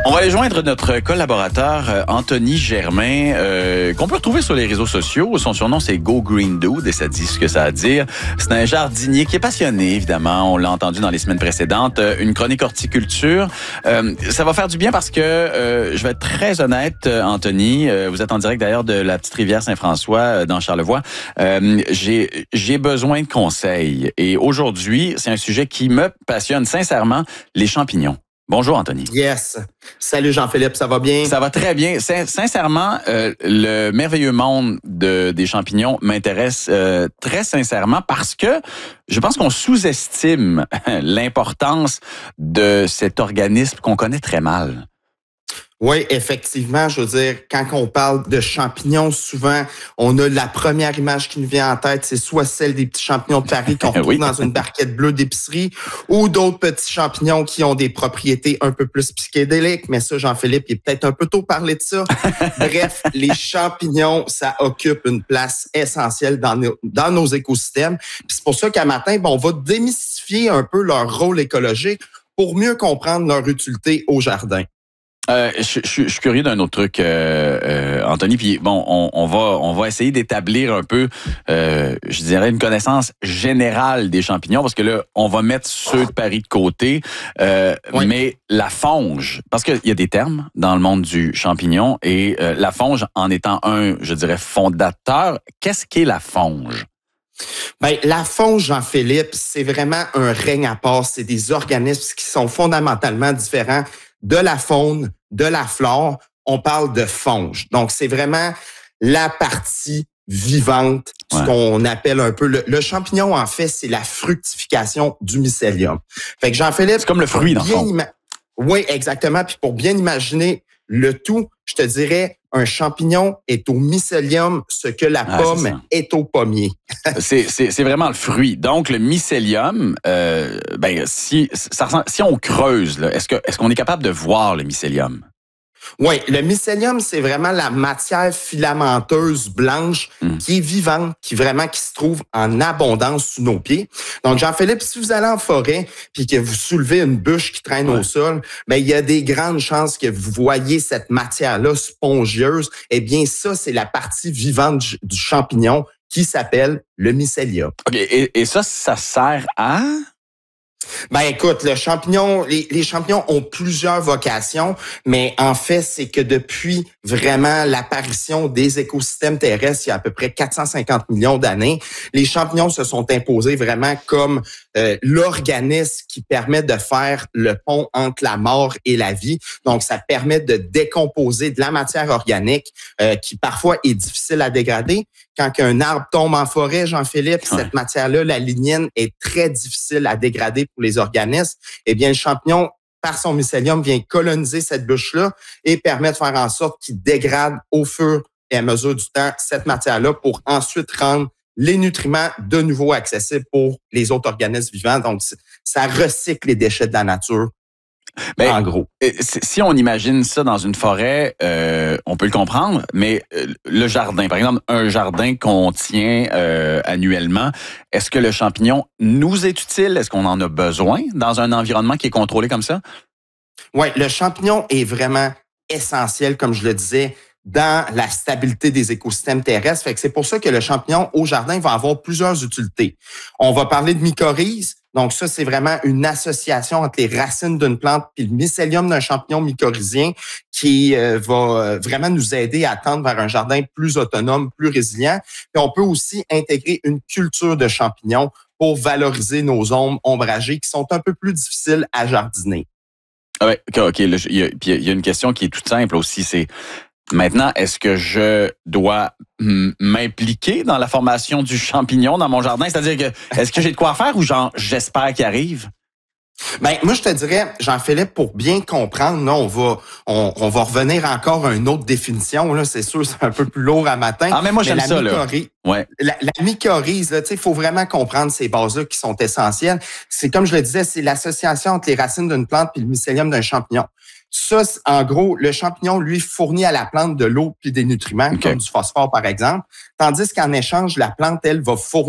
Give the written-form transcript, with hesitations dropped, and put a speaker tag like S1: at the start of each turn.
S1: On va aller joindre notre collaborateur Anthony Germain, qu'on peut retrouver sur les réseaux sociaux. Son surnom, c'est Go Green Dude et ça dit ce que ça a à dire. C'est un jardinier qui est passionné, évidemment. On l'a entendu dans les semaines précédentes. Une chronique horticulture. Ça va faire du bien parce que, je vais être très honnête, Anthony, vous êtes en direct d'ailleurs de la petite rivière Saint-François dans Charlevoix. J'ai besoin de conseils. Et aujourd'hui, c'est un sujet qui me passionne sincèrement, les champignons. Bonjour, Anthony.
S2: Yes. Salut, Jean-Philippe, ça va bien?
S1: Ça va très bien. Sincèrement, le merveilleux monde des champignons m'intéresse très sincèrement parce que je pense qu'on sous-estime l'importance de cet organisme qu'on connaît très mal.
S2: Oui, effectivement, je veux dire, quand on parle de champignons, souvent, on a la première image qui nous vient en tête, c'est soit celle des petits champignons de Paris qu'on retrouve dans une barquette bleue d'épicerie, ou d'autres petits champignons qui ont des propriétés un peu plus psychédéliques, mais ça, Jean-Philippe, il est peut-être un peu tôt parler de ça. Bref, les champignons, ça occupe une place essentielle dans nos écosystèmes. Puis c'est pour ça qu'à matin, on va démystifier un peu leur rôle écologique pour mieux comprendre leur utilité au jardin.
S1: Je suis curieux d'un autre truc, Anthony. Puis bon, on va essayer d'établir un peu, je dirais, une connaissance générale des champignons, parce que là, on va mettre ceux de Paris de côté. Oui. Mais la fonge, parce qu'il y a des termes dans le monde du champignon, et la fonge en étant un, je dirais, fondateur. Qu'est-ce qu'est la fonge?
S2: Ben, la fonge, Jean-Philippe, c'est vraiment un règne à part. C'est des organismes qui sont fondamentalement différents de la faune, de la flore. On parle de fonge. Donc, c'est vraiment la partie vivante, ce qu'on appelle un peu le champignon, en fait, c'est la fructification du mycélium. Fait que Jean-Philippe...
S1: C'est comme le fruit, dans le fond.
S2: Oui, exactement. Puis pour bien imaginer le tout, je te dirais, un champignon est au mycélium ce que la pomme est au pommier.
S1: c'est vraiment le fruit. Donc, le mycélium, si on creuse, là, est-ce qu'on est capable de voir le mycélium?
S2: Oui, le mycélium, c'est vraiment la matière filamenteuse blanche qui est vivante, qui se trouve en abondance sous nos pieds. Donc, Jean-Philippe, si vous allez en forêt puis que vous soulevez une bûche qui traîne au sol, il y a des grandes chances que vous voyez cette matière-là spongieuse. Eh bien, ça, c'est la partie vivante du champignon qui s'appelle le mycélium.
S1: OK, et ça sert à...
S2: Ben écoute, le champignon, les champignons ont plusieurs vocations, mais en fait, c'est que depuis vraiment l'apparition des écosystèmes terrestres, il y a à peu près 450 millions d'années, les champignons se sont imposés vraiment comme l'organisme qui permet de faire le pont entre la mort et la vie. Donc, ça permet de décomposer de la matière organique qui parfois est difficile à dégrader. Quand un arbre tombe en forêt, Jean-Philippe, cette matière-là, la lignine, est très difficile à dégrader pour les organismes. Eh bien, le champignon, par son mycélium, vient coloniser cette bûche-là et permet de faire en sorte qu'il dégrade au fur et à mesure du temps cette matière-là pour ensuite rendre les nutriments de nouveau accessibles pour les autres organismes vivants. Donc, ça recycle les déchets de la nature. En gros.
S1: Si on imagine ça dans une forêt, on peut le comprendre, mais le jardin, par exemple, un jardin qu'on tient annuellement, est-ce que le champignon nous est utile? Est-ce qu'on en a besoin dans un environnement qui est contrôlé comme ça?
S2: Oui, le champignon est vraiment essentiel, comme je le disais, dans la stabilité des écosystèmes terrestres. Fait que c'est pour ça que le champignon au jardin va avoir plusieurs utilités. On va parler de mycorhize. Donc ça, c'est vraiment une association entre les racines d'une plante puis le mycélium d'un champignon mycorhizien qui va vraiment nous aider à tendre vers un jardin plus autonome, plus résilient. Puis on peut aussi intégrer une culture de champignons pour valoriser nos zones ombragées qui sont un peu plus difficiles à jardiner.
S1: Ah ouais, OK. Il y a une question qui est toute simple aussi, c'est maintenant, est-ce que je dois m'impliquer dans la formation du champignon dans mon jardin? C'est-à-dire que, est-ce que j'ai de quoi faire ou j'espère qu'il arrive?
S2: Ben, moi, je te dirais, Jean-Philippe, pour bien comprendre, là, on va revenir encore à une autre définition, là. C'est sûr, c'est un peu plus lourd à matin.
S1: Ah, mais moi, j'aime ça, là. Ouais.
S2: La mycorhize, là, tu sais, il faut vraiment comprendre ces bases-là qui sont essentielles. C'est comme je le disais, c'est l'association entre les racines d'une plante et le mycélium d'un champignon. Ça, en gros, le champignon, lui, fournit à la plante de l'eau puis des nutriments, comme du phosphore, par exemple, tandis qu'en échange, la plante, elle, va fournir